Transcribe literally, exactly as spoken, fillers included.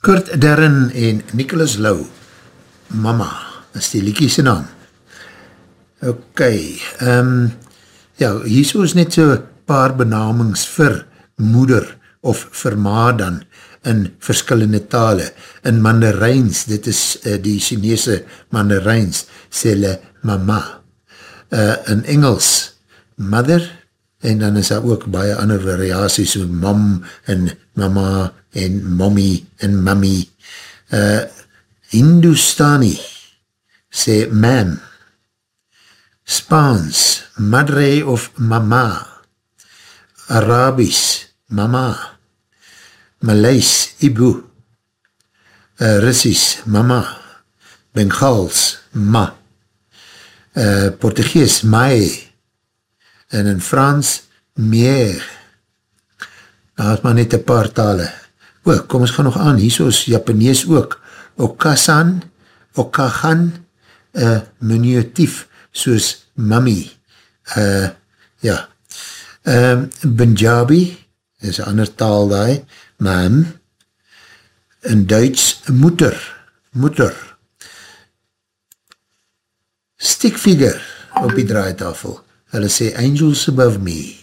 Kurt Darren en Nicholas Lou, Mama, is die liekie sy naam. Ok, um, ja, hier so is net so paar benamings vir moeder of vir ma dan in verskillende tale. In Mandarijns, dit is uh, die Chinese Mandarijns, sê hulle mama. Uh, in Engels, mother, en dan is daar ook baie ander variaties, so mom en mama en mommy en mummy. Uh, Hindustani sê ma'am. Spaans, madre of mama. Arabisch, mama. Maleis, ibu. Uh, Russisch, mama. Bengals, ma. Uh, Portugees, mai. En in Frans, meer. Daar is maar net een paar tale. O, kom ons gaan nog aan, hier is Japanees ook. Okasan, okagan, uh, minutief, soos mummy. Uh, ja. Um, Punjabi, is een ander taal daai, mam. In Duits, moeder, moeder. Stickfigure, op die draaitafel. Hulle sê, angels above me.